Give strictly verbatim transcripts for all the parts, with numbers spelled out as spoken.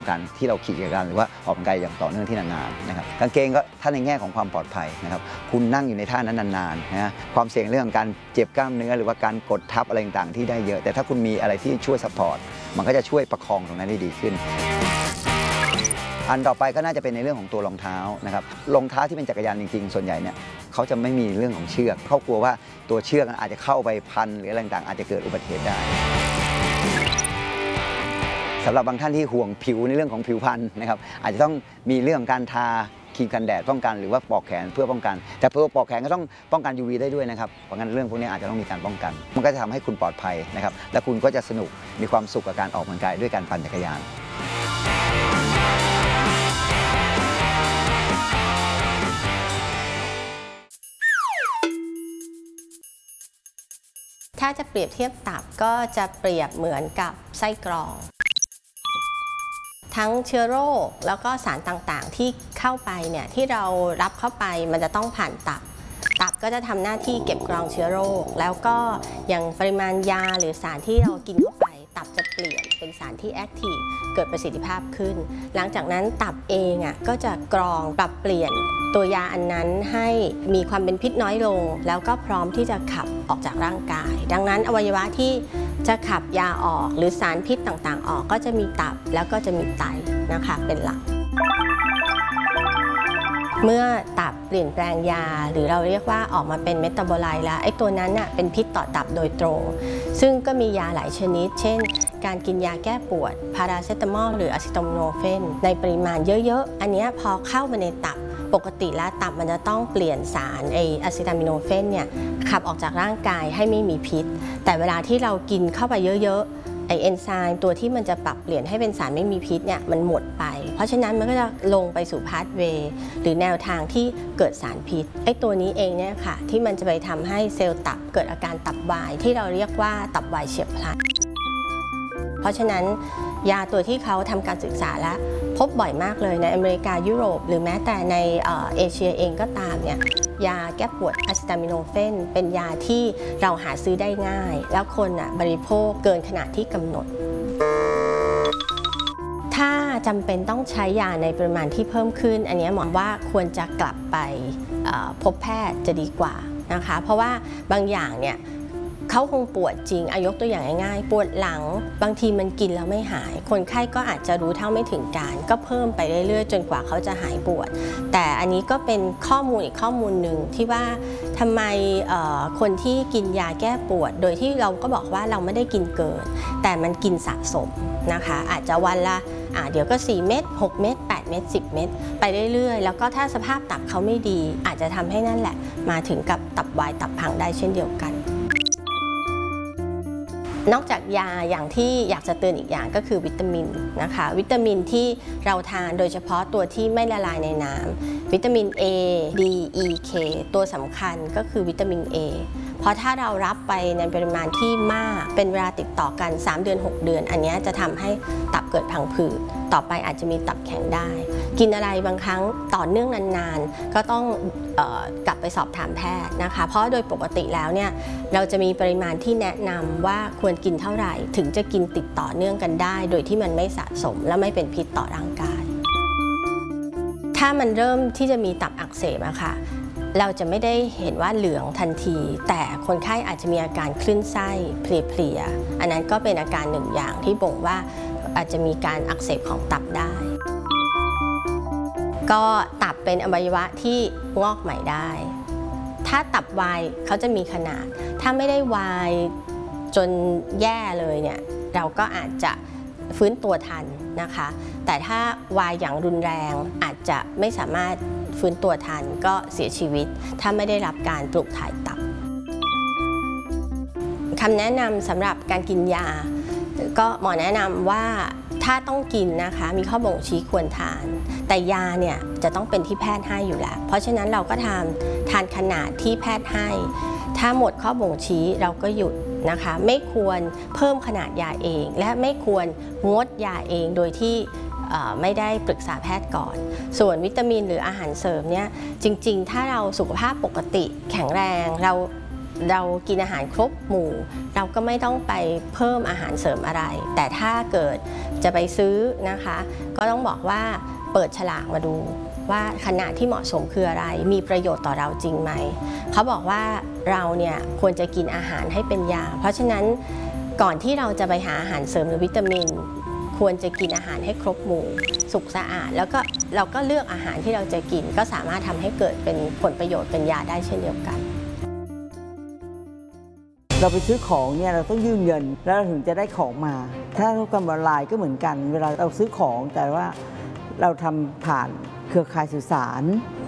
การที่เราขี่จักรยานหรือว่าออกกำลังกายอย่างต่อเนื่องที่นานๆนะครับกางเกงก็ถ้าในแง่ของความปลอดภัยนะครับคุณนั่งอยู่ในท่านั้นนานๆนะความเสี่ยงเรื่องการเจ็บกล้ามเนื้อหรือว่าการกดทับอะไรต่างๆที่ได้เยอะแต่ถ้าคุณมีอะไรที่ช่วยซัพพอร์ตมันก็จะช่วยประคองตรงนั้นได้ดีขึ้นอันต่อไปก็น่าจะเป็นในเรื่องของตัวรองเท้านะครับรองเท้าที่เป็นจักรยานจริงๆส่วนใหญ่เนี่ยเขาจะไม่มีเรื่องของเชือกเขากลัวว่าตัวเชือกอาจจะเข้าไปพันหรืออะไรต่างๆอาจจะเกิดอุบัติเหตุได้สำหรับบางท่านที่ห่วงผิวในเรื่องของผิวพรรณนะครับอาจจะต้องมีเรื่องการทาครีมกันแดดป้องกันหรือว่าปลอกแขนเพื่อป้องกันแต่เพื่อปลอกแขนก็ต้องป้องกัน ยู วี ได้ด้วยนะครับเพราะงั้นเรื่องพวกนี้อาจจะต้องมีการป้องกันมันก็จะทำให้คุณปลอดภัยนะครับและคุณก็จะสนุกมีความสุขกับการออกกำลังกายด้วยการปั่นจักรยานถ้าจะเปรียบเทียบตับก็จะเปรียบเหมือนกับไส้กรองทั้งเชื้อโรคแล้วก็สารต่างๆที่เข้าไปเนี่ยที่เรารับเข้าไปมันจะต้องผ่านตับตับก็จะทำหน้าที่เก็บกรองเชื้อโรคแล้วก็อย่างปริมาณยาหรือสารที่เรากินเข้าไปตับจะเปลี่ยนเป็นสารที่แอคทีฟเกิดประสิทธิภาพขึ้นหลังจากนั้นตับเองอ่ะก็จะกรองปรับเปลี่ยนตัวยาอันนั้นให้มีความเป็นพิษน้อยลงแล้วก็พร้อมที่จะขับออกจากร่างกายดังนั้นอวัยวะที่จะขับยาออกหรือสารพิษต่างๆออกก็จะมีตับแล้วก็จะมีไตนะคะเป็นหลักเมื่อตับเปลี่ยนแปลงยาหรือเราเรียกว่าออกมาเป็นเมตาบอไลต์แล้วไอ้ตัวนั้นน่ะเป็นพิษต่อตับโดยตรงซึ่งก็มียาหลายชนิดเช่นการกินยาแก้ปวดพาราเซตามอลหรืออะซิโตมิโนเฟนในปริมาณเยอะๆอันนี้พอเข้ามาในตับปกติแล้วตับมันจะต้องเปลี่ยนสารไออะซิตามิโนเฟนเนี่ยขับออกจากร่างกายให้ไม่มีพิษแต่เวลาที่เรากินเข้าไปเยอะๆไอเอนไซม์ตัวที่มันจะปรับเปลี่ยนให้เป็นสารไม่มีพิษเนี่ยมันหมดไปเพราะฉะนั้นมันก็จะลงไปสู่พาธเวย์หรือแนวทางที่เกิดสารพิษไอตัวนี้เองเนี่ยค่ะที่มันจะไปทำให้เซลล์ตับเกิดอาการตับวายที่เราเรียกว่าตับวายเฉียบพลันเพราะฉะนั้นยาตัวที่เขาทำการศึกษาและพบบ่อยมากเลยในอเมริกายุโรปหรือแม้แต่ในเอเชียเองก็ตามเนี่ยยาแก้ปวดอะซิตามิโนเฟนเป็นยาที่เราหาซื้อได้ง่ายแล้วคนอ่ะบริโภคเกินขนาดที่กำหนดถ้าจำเป็นต้องใช้ยาในปริมาณที่เพิ่มขึ้นอันนี้หมอว่าควรจะกลับไปพบแพทย์จะดีกว่านะคะเพราะว่าบางอย่างเนี่ยเขาคงปวดจริงอายกตัวอย่างง่ายๆปวดหลังบางทีมันกินแล้วไม่หายคนไข้ก็อาจจะรู้เท่าไม่ถึงการก็เพิ่มไปเรื่อยๆจนกว่าเขาจะหายปวดแต่อันนี้ก็เป็นข้อมูลอีกข้อมูลหนึ่งที่ว่าทำไมคนที่กินยาแก้ปวดโดยที่เราก็บอกว่าเราไม่ได้กินเกินแต่มันกินสะสมนะคะอาจจะวันละอ่าเดี๋ยวก็สี่เม็ดหกเม็ดแปดเม็ดสิบเม็ดไปเรื่อยๆแล้วก็ถ้าสภาพตับเขาไม่ดีอาจจะทำให้นั่นแหละมาถึงกับตับวายตับพังได้เช่นเดียวกันนอกจากยาอย่างที่อยากจะเตือนอีกอย่างก็คือวิตามินนะคะวิตามินที่เราทานโดยเฉพาะตัวที่ไม่ละลายในน้ำวิตามิน A D E K ตัวสำคัญก็คือวิตามิน A เพราะถ้าเรารับไปในปริมาณที่มากเป็นเวลาติดต่อกันสามเดือนหกเดือนอันนี้จะทำให้ตับเกิดพังผืดต่อไปอาจจะมีตับแข็งได้กินอะไรบางครั้งต่อเนื่องนานๆก็ต้องเอ่อกลับไปสอบถามแพทย์นะคะเพราะโดยปกติแล้วเนี่ยเราจะมีปริมาณที่แนะนำว่าควรกินเท่าไหร่ถึงจะกินติดต่อเนื่องกันได้โดยที่มันไม่สะสมและไม่เป็นพิษต่อร่างกายถ้ามันเริ่มที่จะมีตับอักเสบอะค่ะเราจะไม่ได้เห็นว่าเหลืองทันทีแต่คนไข้อาจจะมีอาการคลื่นไส้เพลียๆอันนั้นก็เป็นอาการหนึ่งอย่างที่บ่งว่าอาจจะมีการอักเสบของตับได้ก็ตับเป็นอวัยวะที่งอกใหม่ได้ถ้าตับวายเขาจะมีขนาดถ้าไม่ได้วายจนแย่เลยเนี่ยเราก็อาจจะฟื้นตัวทันนะคะแต่ถ้าวายอย่างรุนแรงอาจจะไม่สามารถฟื้นตัวทันก็เสียชีวิตถ้าไม่ได้รับการปลูกถ่ายตับคำแนะนำสำหรับการกินยาก็หมอแนะนำว่าถ้าต้องกินนะคะมีข้อบ่งชี้ควรทานแต่ยาเนี่ยจะต้องเป็นที่แพทย์ให้อยู่แล้วเพราะฉะนั้นเราก็ทานทานขนาดที่แพทย์ให้ถ้าหมดข้อบ่งชี้เราก็หยุดนะคะไม่ควรเพิ่มขนาดยาเองและไม่ควรงดยาเองโดยที่ไม่ได้ปรึกษาแพทย์ก่อนส่วนวิตามินหรืออาหารเสริมเนี่ยจริงๆถ้าเราสุขภาพปกติแข็งแรงเราเรากินอาหารครบหมู่เราก็ไม่ต้องไปเพิ่มอาหารเสริมอะไรแต่ถ้าเกิดจะไปซื้อนะคะก็ต้องบอกว่าเปิดฉลากมาดูว่าขนาดที่เหมาะสมคืออะไรมีประโยชน์ต่อเราจริงไหมเขาบอกว่าเราเนี่ยควรจะกินอาหารให้เป็นยาเพราะฉะนั้นก่อนที่เราจะไปหาอาหารเสริมหรือวิตามินควรจะกินอาหารให้ครบหมู่สุขสะอาดแล้วก็เราก็เลือกอาหารที่เราจะกินก็สามารถทำให้เกิดเป็นผลประโยชน์เป็นยาได้เช่นเดียวกันเราไปซื้อของเนี่ยเราต้องยื่นเงินแล้วเราถึงจะได้ของมาถ้าธุรกรรมออนไลน์ก็เหมือนกันเวลาเราซื้อของแต่ว่าเราทำผ่านเครือข่ายสื่อสาร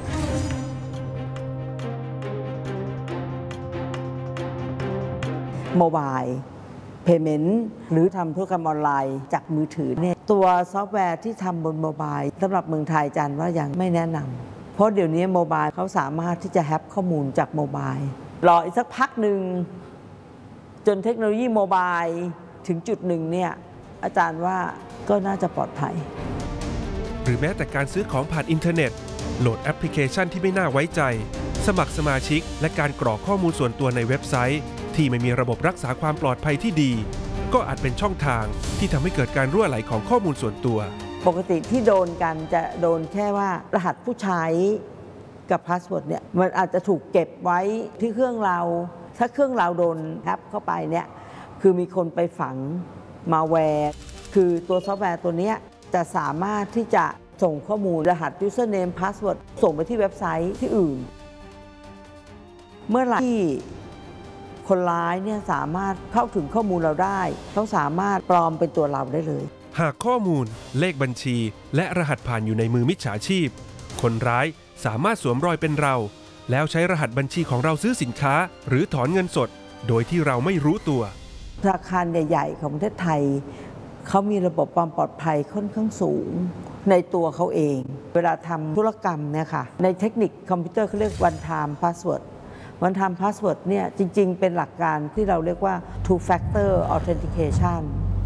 โมบายเพย์เมนต์หรือทำธุรกรรมออนไลน์จากมือถือเนี่ยตัวซอฟต์แวร์ที่ทำบนโมบายสำหรับเมืองไทยจันว่ายังไม่แนะนำเพราะเดี๋ยวนี้โมบายเขาสามารถที่จะแฮปข้อมูลจากโมบายรออีกสักพักหนึ่งจนเทคโนโลยีโมบายถึงจุดหนึ่งเนี่ยอาจารย์ว่าก็น่าจะปลอดภัยหรือแม้แต่การซื้อของผ่านอินเทอร์เน็ตโหลดแอปพลิเคชันที่ไม่น่าไว้ใจสมัครสมาชิกและการกรอกข้อมูลส่วนตัวในเว็บไซต์ที่ไม่มีระบบรักษาความปลอดภัยที่ดีก็อาจเป็นช่องทางที่ทำให้เกิดการรั่วไหลของข้อมูลส่วนตัวปกติที่โดนกันจะโดนแค่ว่ารหัสผู้ใช้กับพาสเวิร์ดเนี่ยมันอาจจะถูกเก็บไว้ที่เครื่องเราถ้าเครื่องเราโดนแฮปเข้าไปเนี่ยคือมีคนไปฝังมาแวร์คือตัวซอฟต์แวร์ตัวนี้จะสามารถที่จะส่งข้อมูลรหัส username password ส่งไปที่เว็บไซต์ที่อื่นเมื่อไหร่ที่คนร้ายเนี่ยสามารถเข้าถึงข้อมูลเราได้เขาสามารถปลอมเป็นตัวเราได้เลยหากข้อมูลเลขบัญชีและรหัสผ่านอยู่ในมือมิจฉาชีพคนร้ายสามารถสวมรอยเป็นเราแล้วใช้รหัสบัญชีของเราซื้อสินค้าหรือถอนเงินสดโดยที่เราไม่รู้ตัวธนาคารใหญ่ๆของประเทศไทยเขามีระบบความปลอดภัยค่อนข้างสูงในตัวเขาเองเวลาทำธุรกรรมเนี่ยค่ะในเทคนิคคอมพิวเตอร์เขาเรียก one time password one time password เนี่ยจริงๆเป็นหลักการที่เราเรียกว่า two factor authentication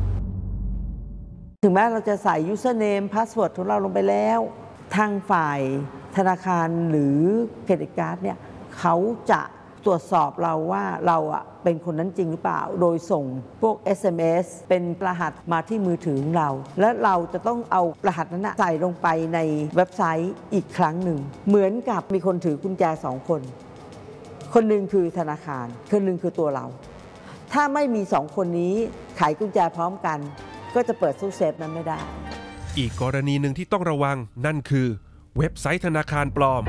ถึงแม้เราจะใส่ username password ของเราลงไปแล้วทางฝ่ายธนาคารหรือเครดิตการ์ดเนี่ยเขาจะตรวจสอบเราว่าเราอะเป็นคนนั้นจริงหรือเปล่าโดยส่งพวก เอส เอ็ม เอส เป็นรหัสมาที่มือถือของเราและเราจะต้องเอารหัสนั้นใส่ลงไปในเว็บไซต์อีกครั้งหนึ่งเหมือนกับมีคนถือกุญแจสองคนคนหนึ่งคือธนาคารคนหนึ่งคือตัวเราถ้าไม่มีสองคนนี้ไขกุญแจพร้อมกันก็จะเปิดตู้เซฟนั้นไม่ได้อีกกรณีหนึ่งที่ต้องระวังนั่นคือเว็บไซต์ธนาคารปลอม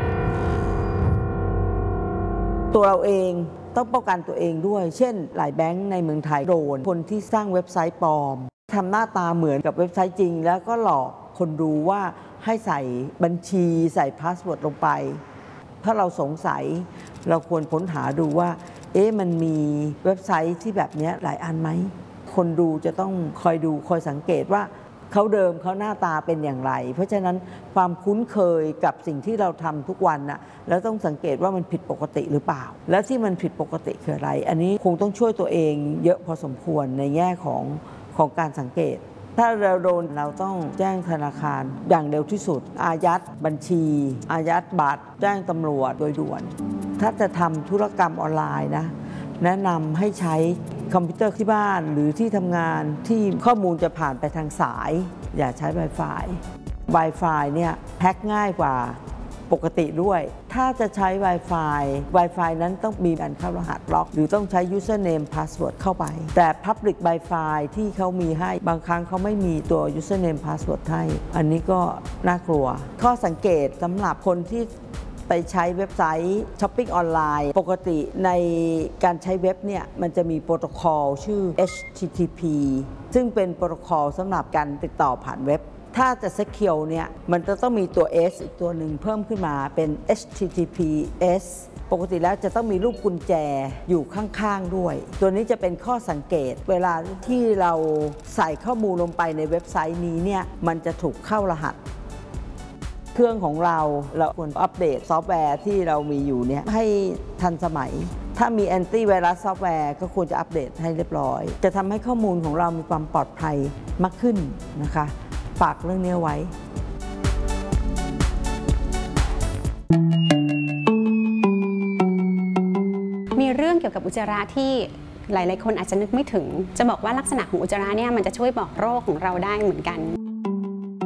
ตัวเราเองต้องป้องกันตัวเองด้วยเช่นหลายแบงก์ในเมืองไทยโดนคนที่สร้างเว็บไซต์ปลอมทำหน้าตาเหมือนกับเว็บไซต์จริงแล้วก็หลอกคนดูว่าให้ใส่บัญชีใส่พาสเวิร์ดลงไปถ้าเราสงสัยเราควรค้นหาดูว่าเอ๊ะมันมีเว็บไซต์ที่แบบนี้หลายอันไหมคนดูจะต้องคอยดูคอยสังเกตว่าเขาเดิมเขาหน้าตาเป็นอย่างไรเพราะฉะนั้นความคุ้นเคยกับสิ่งที่เราทำทุกวันน่ะแล้วต้องสังเกตว่ามันผิดปกติหรือเปล่าแล้วที่มันผิดปกติคืออะไรอันนี้คงต้องช่วยตัวเองเยอะพอสมควรในแง่ของของการสังเกตถ้าเราโดนเราต้องแจ้งธนาคารอย่างเร็วที่สุดอายัดบัญชีอายัดบัตรแจ้งตำรวจโดยด่วนถ้าจะทำธุรกรรมออนไลน์นะแนะนำให้ใช้คอมพิวเตอร์ที่บ้านหรือที่ทำงานที่ข้อมูลจะผ่านไปทางสายอย่าใช้ Wi-Fi Wi-Fi เนี่ยแฮ็กง่ายกว่าปกติด้วยถ้าจะใช้ Wi-Fi Wi-Fi นั้นต้องมีการเข้ารหัสล็อกหรือต้องใช้ username password เข้าไปแต่ Public Wi-Fi ที่เขามีให้บางครั้งเขาไม่มีตัว username password ให้อันนี้ก็น่ากลัวข้อสังเกตสำหรับคนที่ไปใช้เว็บไซต์ช้อปปิ้งออนไลน์ปกติในการใช้เว็บเนี่ยมันจะมีโปรโตคอลชื่อ เอช ที ที พี ซึ่งเป็นโปรโตคอลสำหรับการติดต่อผ่านเว็บถ้าจะ secure เนี่ยมันจะต้องมีตัว S อีกตัวหนึ่งเพิ่มขึ้นมาเป็น เอช ที ที พี เอส ปกติแล้วจะต้องมีรูปกุญแจอยู่ข้างๆด้วยตัวนี้จะเป็นข้อสังเกตเวลาที่เราใส่ข้อมูลลงไปในเว็บไซต์นี้เนี่ยมันจะถูกเข้ารหัสเครื่องของเราเราควรอัปเดตซอฟต์แวร์ที่เรามีอยู่เนี่ยให้ทันสมัยถ้ามีแอนตี้ไวรัสซอฟต์แวร์ก็ควรจะอัปเดตให้เรียบร้อยจะทำให้ข้อมูลของเรามีความปลอดภัยมากขึ้นนะคะฝากเรื่องนี้ไว้มีเรื่องเกี่ยวกับอุจจาระที่หลายๆคนอาจจะนึกไม่ถึงจะบอกว่าลักษณะของอุจจาระเนี่ยมันจะช่วยบอกโรคของเราได้เหมือนกัน